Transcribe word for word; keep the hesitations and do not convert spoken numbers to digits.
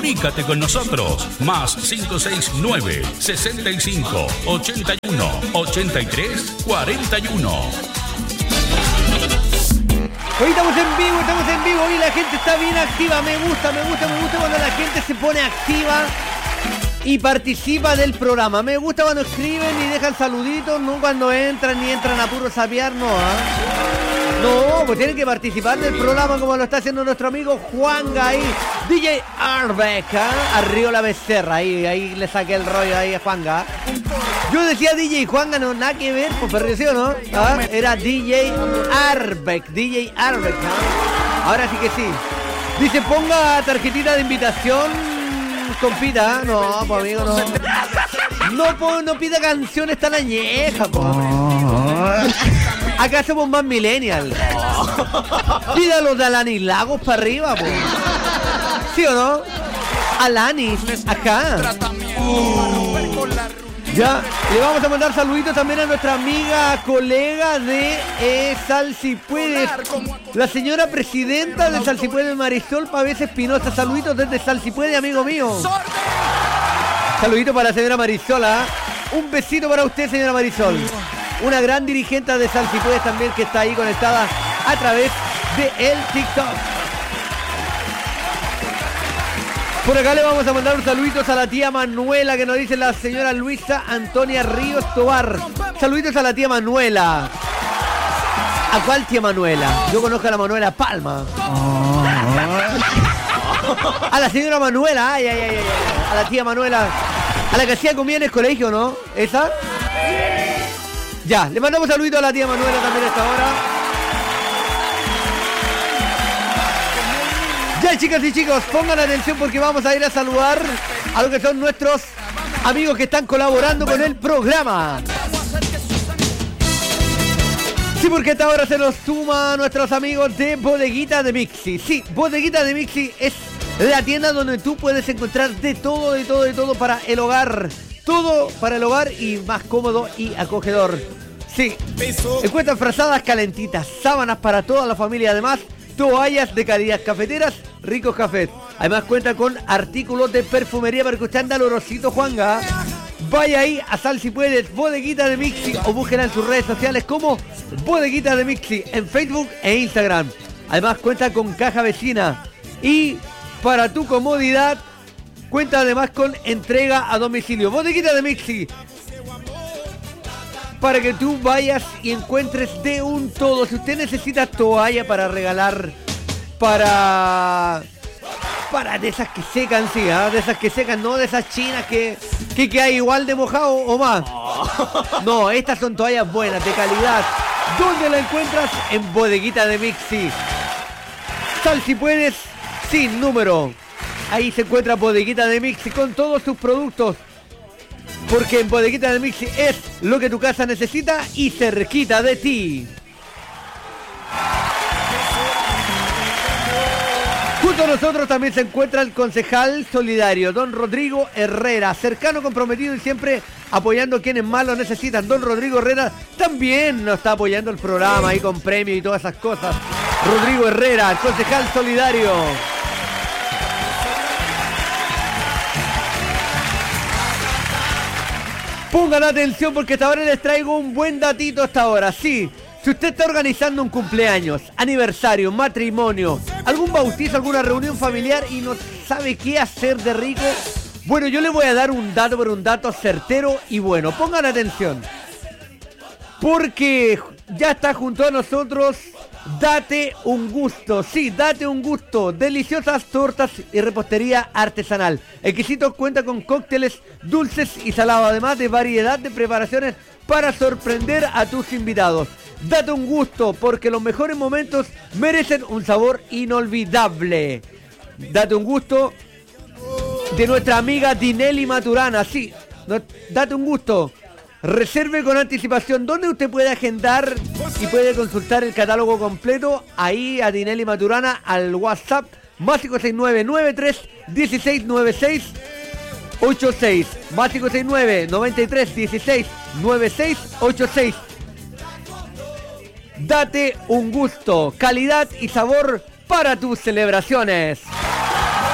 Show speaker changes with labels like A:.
A: Comunícate con nosotros. Más cinco seis nueve, sesenta y cinco, ochenta y uno, ochenta y tres, cuarenta y uno.
B: Hoy estamos en vivo, estamos en vivo. Hoy la gente está bien activa. Me gusta, me gusta, me gusta cuando la gente se pone activa y participa del programa. Me gusta cuando escriben y dejan saluditos, no cuando entran ni entran a puro sapear, no, ¿eh? No, pues tienen que participar del programa como lo está haciendo nuestro amigo Juanga ahí. D J Arbeck, ¿eh? Arriola Becerra, ahí, ahí le saqué el rollo ahí a Juanga. Yo decía D J Juanga, no, nada que ver, pues perdió, ¿no? ¿Ah? Era D J Arbeck, D J Arbeck, ¿eh? Ahora sí que sí. Dice, ponga tarjetita de invitación, compita. No, pues amigo, no. No, pues, no pida canciones tan añejas, pues. Acá somos más millennials. Pídalo de Alanis Lagos para arriba, pues. ¿Sí o no? Alanis, acá. Uh. Ya, le vamos a mandar saluditos también a nuestra amiga, colega de eh, Sal Si Puedes, la señora presidenta de Sal Si Puedes, Marisol Pavés Espinosa. Saluditos desde Sal Si Puede, amigo mío. Saludito para la señora Marisol, ¿eh? Un besito para usted, señora Marisol. Una gran dirigente de Sal Si Puedes también, que está ahí conectada a través de el TikTok. Por acá le vamos a mandar un saluditos a la tía Manuela, que nos dice la señora Luisa Antonia Ríos Tobar. Saluditos a la tía Manuela. ¿A cuál tía Manuela? Yo conozco a la Manuela Palma. Oh. A la señora Manuela, ay, ay, ay, ay. A la tía Manuela. A la que hacía comida en el colegio, ¿no? ¿Esa? Ya, le mandamos saluditos a la tía Manuela también a esta hora. Ya, chicas y chicos, pongan atención porque vamos a ir a saludar a lo que son nuestros amigos que están colaborando con el programa. Sí, porque a esta hora se nos suma a nuestros amigos de Bodeguita de Mixi. Sí, Bodeguita de Mixi es la tienda donde tú puedes encontrar de todo, de todo, de todo para el hogar. Todo para el hogar y más cómodo y acogedor. Sí, encuentran frazadas calentitas, sábanas para toda la familia, además toallas de calidad, cafeteras, ricos cafés. Además cuenta con artículos de perfumería para que usted ande al olorcito, Juanga. Vaya ahí a Sal Si Puedes, Bodeguita de Mixi, o búsquela en sus redes sociales como Bodeguita de Mixi en Facebook e Instagram. Además cuenta con caja vecina y para tu comodidad cuenta además con entrega a domicilio. Bodeguita de Mixi, para que tú vayas y encuentres de un todo. Si usted necesita toalla para regalar, para para de esas que secan, sí, ¿eh? De esas que secan, no de esas chinas que, que, que hay igual de mojado o más. No, estas son toallas buenas, de calidad. ¿Dónde la encuentras? En Bodeguita de Mixi. Sal Si Puedes, sin número. Ahí se encuentra Bodeguita de Mixi con todos sus productos. Porque en Bodeguita de Mixi es lo que tu casa necesita y cerquita de ti. Junto a nosotros también se encuentra el concejal solidario, don Rodrigo Herrera, cercano, comprometido y siempre apoyando a quienes más lo necesitan. Don Rodrigo Herrera también nos está apoyando el programa ahí con premios y todas esas cosas. Rodrigo Herrera, el concejal solidario. Pongan atención porque hasta ahora les traigo un buen datito hasta ahora. Sí, si usted está organizando un cumpleaños, aniversario, matrimonio, algún bautizo, alguna reunión familiar y no sabe qué hacer de rico, bueno, yo le voy a dar un dato, pero un dato certero y bueno. Pongan atención porque ya está junto a nosotros Date un Gusto. Sí, Date un Gusto. Deliciosas tortas y repostería artesanal. Exquisito, cuenta con cócteles dulces y salados, además de variedad de preparaciones para sorprender a tus invitados. Date un gusto, porque los mejores momentos merecen un sabor inolvidable. Date un gusto de nuestra amiga Dinelli Maturana. Sí, no, date un gusto. Reserve con anticipación, donde usted puede agendar y puede consultar el catálogo completo. Ahí a Dinelli Maturana al WhatsApp más cinco seis nueve, noventa y tres, dieciséis, noventa y seis, ochenta y seis, más cinco seis nueve, noventa y tres, dieciséis, noventa y seis, ochenta y seis. Date un gusto, calidad y sabor para tus celebraciones.